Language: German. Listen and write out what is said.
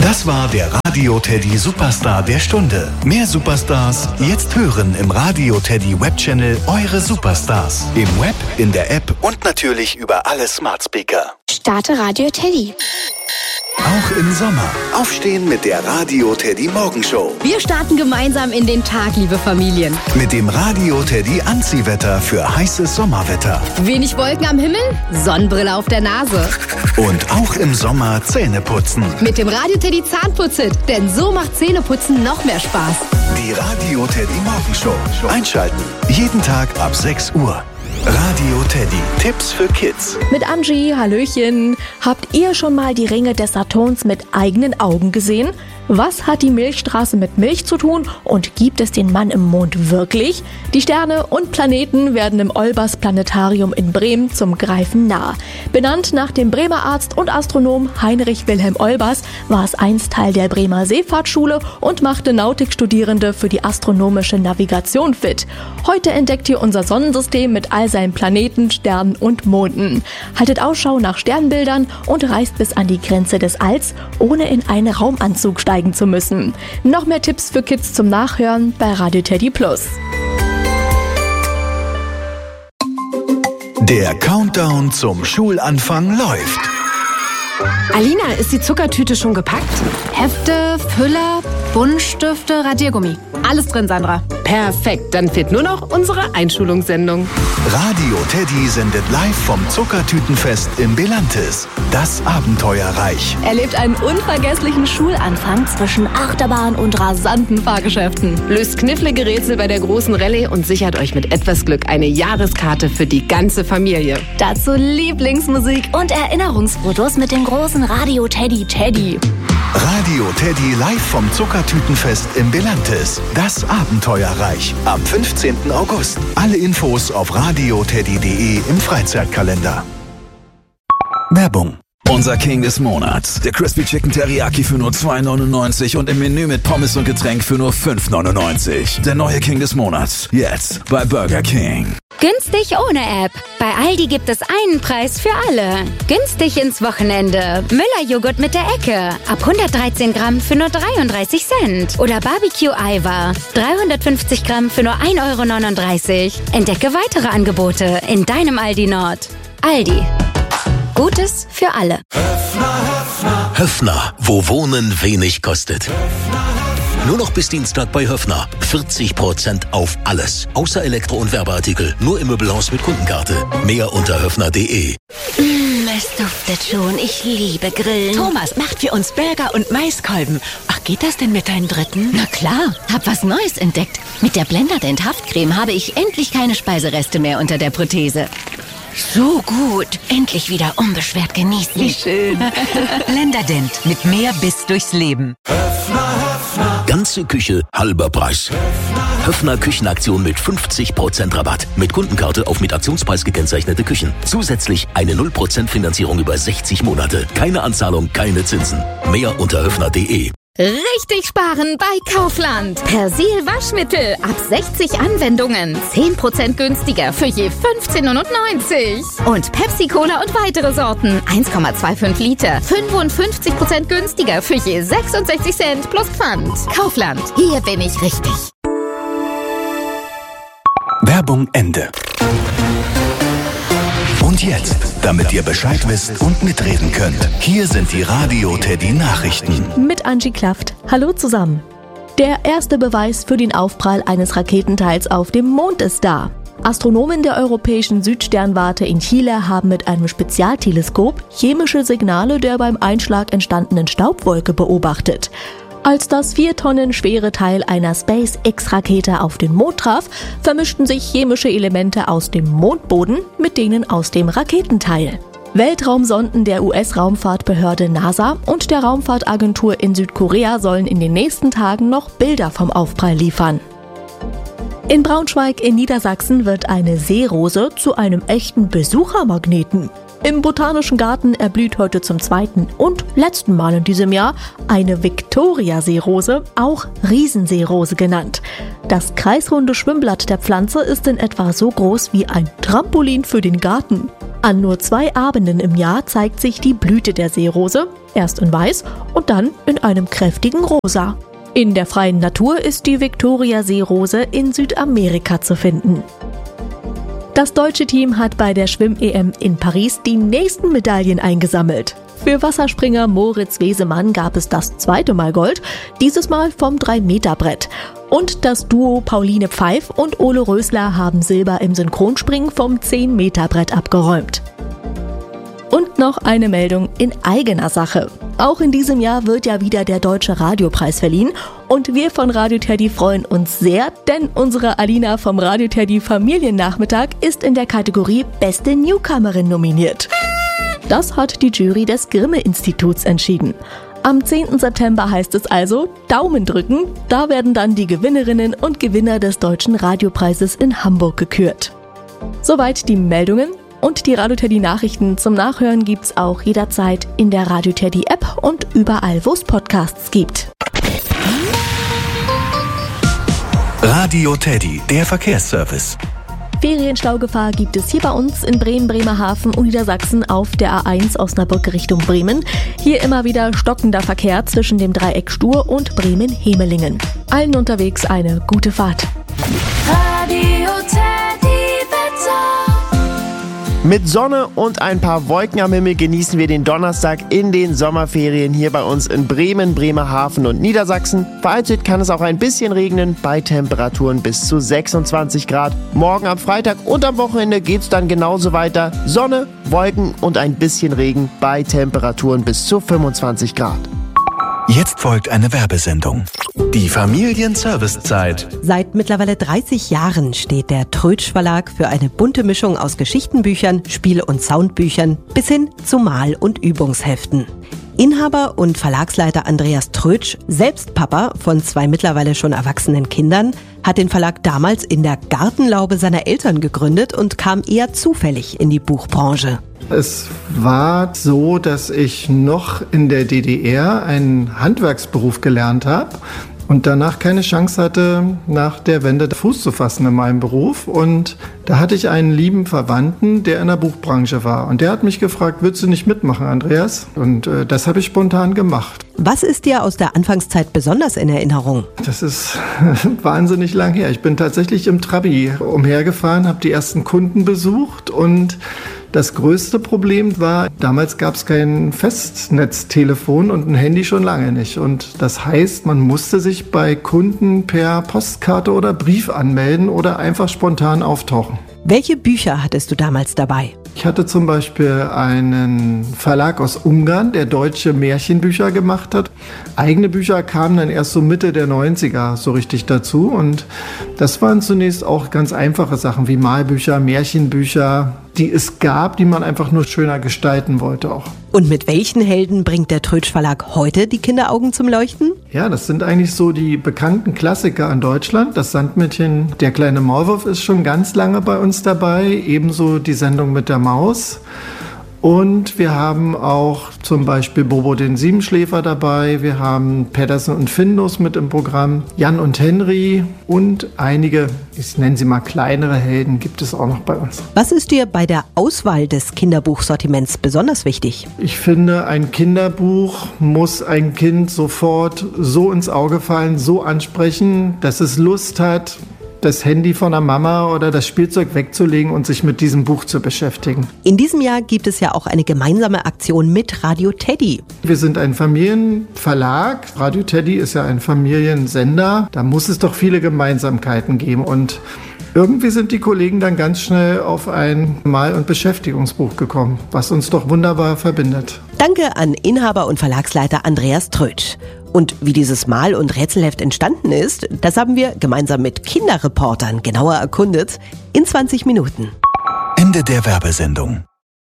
Das war der Radio Teddy Superstar der Stunde. Mehr Superstars jetzt hören im Radio Teddy Webchannel Eure Superstars. Im Web, in der App und natürlich über alle Smart Speaker. Starte Radio Teddy. Auch im Sommer. Aufstehen mit der Radio Teddy Morgenshow. Wir starten gemeinsam in den Tag, liebe Familien. Mit dem Radio Teddy Anziehwetter für heißes Sommerwetter. Wenig Wolken am Himmel, Sonnenbrille auf der Nase. Und auch im Sommer Zähne putzen. Mit dem Radio Teddy Zahnputzit, denn so macht Zähneputzen noch mehr Spaß. Die Radio Teddy Morgenshow. Einschalten. Jeden Tag ab 6 Uhr. Radio Teddy. Tipps für Kids. Mit Angie, hallöchen. Habt ihr schon mal die Ringe des Saturns mit eigenen Augen gesehen? Was hat die Milchstraße mit Milch zu tun und gibt es den Mann im Mond wirklich? Die Sterne und Planeten werden im Olbers Planetarium in Bremen zum Greifen nah. Benannt nach dem Bremer Arzt und Astronom Heinrich Wilhelm Olbers war es einst Teil der Bremer Seefahrtsschule und machte Nautikstudierende für die astronomische Navigation fit. Heute entdeckt ihr unser Sonnensystem mit all seinen Planeten, Sternen und Monden. Haltet Ausschau nach Sternbildern und reist bis an die Grenze des Alls, ohne in einen Raumanzug steigen zu müssen. Noch mehr Tipps für Kids zum Nachhören bei Radio Teddy Plus. Der Countdown zum Schulanfang läuft. Alina, ist die Zuckertüte schon gepackt? Hefte, Füller, Buntstifte, Radiergummi. Alles drin, Sandra. Perfekt, dann fehlt nur noch unsere Einschulungssendung. Radio Teddy sendet live vom Zuckertütenfest im Belantis. Das Abenteuerreich. Erlebt einen unvergesslichen Schulanfang zwischen Achterbahn und rasanten Fahrgeschäften. Löst knifflige Rätsel bei der großen Rallye und sichert euch mit etwas Glück eine Jahreskarte für die ganze Familie. Dazu Lieblingsmusik und Erinnerungsfotos mit dem großen Radio Teddy. Radio Teddy live vom Zuckertütenfest im Belantis. Das Abenteuerreich. Am 15. August. Alle Infos auf radioteddy.de im Freizeitkalender. Werbung. Unser King des Monats. Der Crispy Chicken Teriyaki für nur $2,99 und im Menü mit Pommes und Getränk für nur $5,99. Der neue King des Monats. Jetzt bei Burger King. Günstig ohne App. Bei Aldi gibt es einen Preis für alle. Günstig ins Wochenende. Müller-Joghurt mit der Ecke. Ab 113 Gramm für nur 33 Cent. Oder Barbecue-Eiweiß. 350 Gramm für nur €1,39. Entdecke weitere Angebote in deinem Aldi Nord. Aldi. Gutes für alle. Höffner, wo Wohnen wenig kostet. Nur noch bis Dienstag bei Höffner. 40% auf alles. Außer Elektro- und Werbeartikel. Nur im Möbelhaus mit Kundenkarte. Mehr unter höffner.de. Es duftet schon. Ich liebe Grillen. Thomas macht für uns Burger und Maiskolben. Ach, geht das denn mit deinen Dritten? Na klar, hab was Neues entdeckt. Mit der Blenderdent Haftcreme habe ich endlich keine Speisereste mehr unter der Prothese. So gut. Endlich wieder unbeschwert genießen. Wie schön. Blenderdent. Mit mehr Biss durchs Leben. Ganze Küche, halber Preis. Höffner Küchenaktion mit 50% Rabatt. Mit Kundenkarte auf mit Aktionspreis gekennzeichnete Küchen. Zusätzlich eine 0% Finanzierung über 60 Monate. Keine Anzahlung, keine Zinsen. Mehr unter höffner.de. Richtig sparen bei Kaufland. Persil Waschmittel ab 60 Anwendungen. 10% günstiger für je 15,99 €. Und Pepsi Cola und weitere Sorten. 1,25 Liter. 55% günstiger für je 66 Cent plus Pfand. Kaufland. Hier bin ich richtig. Werbung Ende. Und jetzt, damit ihr Bescheid wisst und mitreden könnt, hier sind die Radio Teddy Nachrichten. Mit Angie Klaft. Hallo zusammen. Der erste Beweis für den Aufprall eines Raketenteils auf dem Mond ist da. Astronomen der Europäischen Südsternwarte in Chile haben mit einem Spezialteleskop chemische Signale der beim Einschlag entstandenen Staubwolke beobachtet. Als das 4 Tonnen schwere Teil einer SpaceX-Rakete auf den Mond traf, vermischten sich chemische Elemente aus dem Mondboden mit denen aus dem Raketenteil. Weltraumsonden der US-Raumfahrtbehörde NASA und der Raumfahrtagentur in Südkorea sollen in den nächsten Tagen noch Bilder vom Aufprall liefern. In Braunschweig in Niedersachsen wird eine Seerose zu einem echten Besuchermagneten. Im Botanischen Garten erblüht heute zum 2. und letzten Mal in diesem Jahr eine Victoria-Seerose, auch Riesenseerose genannt. Das kreisrunde Schwimmblatt der Pflanze ist in etwa so groß wie ein Trampolin für den Garten. An nur 2 Abenden im Jahr zeigt sich die Blüte der Seerose, erst in weiß und dann in einem kräftigen Rosa. In der freien Natur ist die Victoria-Seerose in Südamerika zu finden. Das deutsche Team hat bei der Schwimm-EM in Paris die nächsten Medaillen eingesammelt. Für Wasserspringer Moritz Wesemann gab es das 2. Mal Gold, dieses Mal vom 3-Meter-Brett. Und das Duo Pauline Pfeif und Ole Rösler haben Silber im Synchronspringen vom 10-Meter-Brett abgeräumt. Und noch eine Meldung in eigener Sache. Auch in diesem Jahr wird ja wieder der Deutsche Radiopreis verliehen. Und wir von Radio Teddy freuen uns sehr, denn unsere Alina vom Radio Teddy Familiennachmittag ist in der Kategorie Beste Newcomerin nominiert. Das hat die Jury des Grimme-Instituts entschieden. Am 10. September heißt es also Daumen drücken. Da werden dann die Gewinnerinnen und Gewinner des Deutschen Radiopreises in Hamburg gekürt. Soweit die Meldungen. Und die Radio Teddy Nachrichten zum Nachhören gibt's auch jederzeit in der Radio Teddy App und überall, wo es Podcasts gibt. Radio Teddy, der Verkehrsservice. Ferienstaugefahr gibt es hier bei uns in Bremen, Bremerhaven und Niedersachsen auf der A1 Osnabrück Richtung Bremen. Hier immer wieder stockender Verkehr zwischen dem Dreieck Stur und Bremen-Hemelingen. Allen unterwegs eine gute Fahrt. Radio Teddy Wetter. Mit Sonne und ein paar Wolken am Himmel genießen wir den Donnerstag in den Sommerferien hier bei uns in Bremen, Bremerhaven und Niedersachsen. Vereinzelt kann es auch ein bisschen regnen bei Temperaturen bis zu 26 Grad. Morgen am Freitag und am Wochenende geht's dann genauso weiter. Sonne, Wolken und ein bisschen Regen bei Temperaturen bis zu 25 Grad. Jetzt folgt eine Werbesendung. Die Familienservicezeit. Seit mittlerweile 30 Jahren steht der Trötsch Verlag für eine bunte Mischung aus Geschichtenbüchern, Spiel- und Soundbüchern bis hin zu Mal- und Übungsheften. Inhaber und Verlagsleiter Andreas Trötsch, selbst Papa von 2 mittlerweile schon erwachsenen Kindern, hat den Verlag damals in der Gartenlaube seiner Eltern gegründet und kam eher zufällig in die Buchbranche. Es war so, dass ich noch in der DDR einen Handwerksberuf gelernt habe und danach keine Chance hatte, nach der Wende Fuß zu fassen in meinem Beruf. Und da hatte ich einen lieben Verwandten, der in der Buchbranche war. Und der hat mich gefragt, willst du nicht mitmachen, Andreas? Und das habe ich spontan gemacht. Was ist dir aus der Anfangszeit besonders in Erinnerung? Das ist wahnsinnig lang her. Ich bin tatsächlich im Trabi umhergefahren, habe die ersten Kunden besucht und das größte Problem war, damals gab es kein Festnetztelefon und ein Handy schon lange nicht. Und das heißt, man musste sich bei Kunden per Postkarte oder Brief anmelden oder einfach spontan auftauchen. Welche Bücher hattest du damals dabei? Ich hatte zum Beispiel einen Verlag aus Ungarn, der deutsche Märchenbücher gemacht hat. Eigene Bücher kamen dann erst so Mitte der 90er so richtig dazu. Und das waren zunächst auch ganz einfache Sachen wie Malbücher, Märchenbücher, die es gab, die man einfach nur schöner gestalten wollte auch. Und mit welchen Helden bringt der Trötsch Verlag heute die Kinderaugen zum Leuchten? Ja, das sind eigentlich so die bekannten Klassiker in Deutschland. Das Sandmännchen, der kleine Maulwurf ist schon ganz lange bei uns dabei. Ebenso die Sendung mit der Maus. Und wir haben auch zum Beispiel Bobo den Siebenschläfer dabei. Wir haben Pedersen und Findus mit im Programm. Jan und Henry und einige, ich nenne sie mal kleinere Helden, gibt es auch noch bei uns. Was ist dir bei der Auswahl des Kinderbuchsortiments besonders wichtig? Ich finde, ein Kinderbuch muss ein Kind sofort so ins Auge fallen, so ansprechen, dass es Lust hat, das Handy von der Mama oder das Spielzeug wegzulegen und sich mit diesem Buch zu beschäftigen. In diesem Jahr gibt es ja auch eine gemeinsame Aktion mit Radio Teddy. Wir sind ein Familienverlag. Radio Teddy ist ja ein Familiensender. Da muss es doch viele Gemeinsamkeiten geben. Und irgendwie sind die Kollegen dann ganz schnell auf ein Mal- und Beschäftigungsbuch gekommen, was uns doch wunderbar verbindet. Danke an Inhaber und Verlagsleiter Andreas Trötsch. Und wie dieses Mal- und Rätselheft entstanden ist, das haben wir gemeinsam mit Kinderreportern genauer erkundet in 20 Minuten. Ende der Werbesendung.